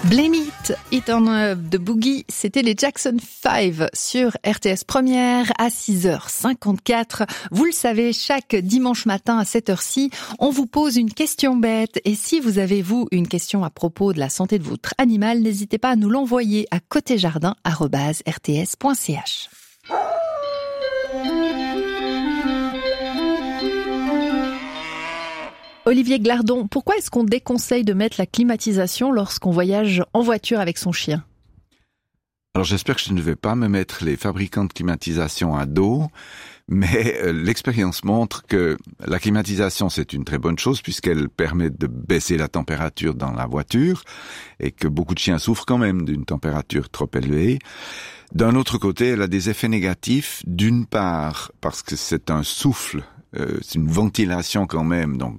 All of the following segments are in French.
Blame It on the Boogie, c'était les Jackson 5 sur RTS Première à 6h54. Vous le savez, chaque dimanche matin à cette heure-ci, on vous pose une question bête. Et si vous avez, vous, une question à propos de la santé de votre animal, n'hésitez pas à nous l'envoyer à côtéjardin@rts.ch. Olivier Glardon, pourquoi est-ce qu'on déconseille de mettre la climatisation lorsqu'on voyage en voiture avec son chien ? Alors j'espère que je ne vais pas me mettre les fabricants de climatisation à dos, mais l'expérience montre que la climatisation c'est une très bonne chose puisqu'elle permet de baisser la température dans la voiture et que beaucoup de chiens souffrent quand même d'une température trop élevée. D'un autre côté, elle a des effets négatifs, d'une part parce que c'est un souffle. C'est une ventilation quand même, donc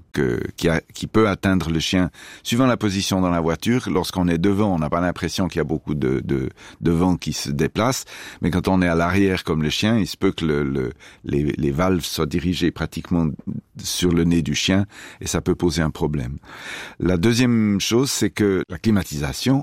qui peut atteindre le chien suivant la position dans la voiture. Lorsqu'on est devant, on n'a pas l'impression qu'il y a beaucoup de vent qui se déplace, mais quand on est à l'arrière comme le chien, il se peut que les valves soient dirigées pratiquement sur le nez du chien et ça peut poser un problème. La deuxième chose, c'est que la climatisation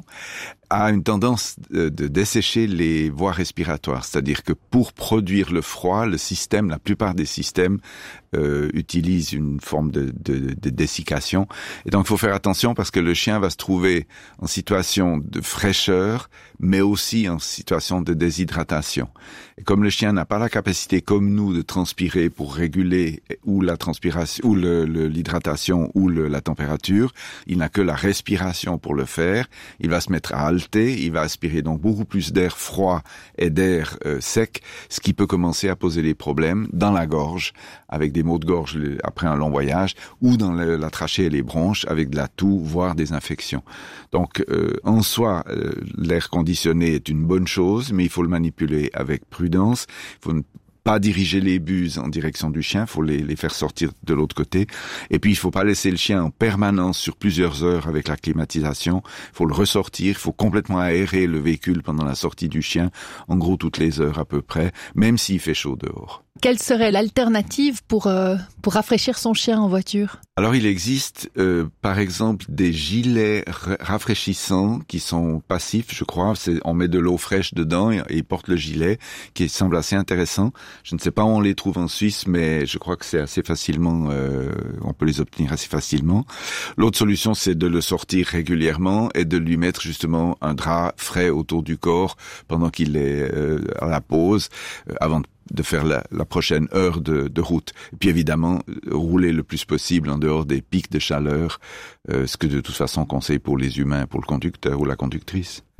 a une tendance de dessécher les voies respiratoires, c'est-à-dire que pour produire le froid, la plupart des systèmes utilisent une forme de dessiccation. Et donc il faut faire attention parce que le chien va se trouver en situation de fraîcheur, mais aussi en situation de déshydratation. Et comme le chien n'a pas la capacité comme nous de transpirer pour réguler ou la transpiration, ou l'hydratation ou la température, il n'a que la respiration pour le faire. Il va se mettre à halter, il va aspirer donc beaucoup plus d'air froid et d'air sec, ce qui peut commencer à poser des problèmes dans la gorge, avec des maux de gorge après un long voyage, ou dans la trachée et les bronches, avec de la toux, voire des infections. Donc, en soi, l'air conditionné est une bonne chose, mais il faut le manipuler avec prudence. Il faut pas diriger les buses en direction du chien, faut les faire sortir de l'autre côté. Et puis, il faut pas laisser le chien en permanence sur plusieurs heures avec la climatisation. Il faut le ressortir, il faut complètement aérer le véhicule pendant la sortie du chien, en gros toutes les heures à peu près, même s'il fait chaud dehors. Quelle serait l'alternative pour rafraîchir son chien en voiture ? Alors il existe par exemple des gilets rafraîchissants qui sont passifs, je crois. On met de l'eau fraîche dedans et il porte le gilet qui semble assez intéressant. Je ne sais pas où on les trouve en Suisse, mais je crois que c'est assez facilement, on peut les obtenir assez facilement. L'autre solution, c'est de le sortir régulièrement et de lui mettre justement un drap frais autour du corps pendant qu'il est à la pause, avant de faire la prochaine heure de route. Et puis évidemment, rouler le plus possible en dehors des pics de chaleur, ce que de toute façon on conseille pour les humains, pour le conducteur ou la conductrice.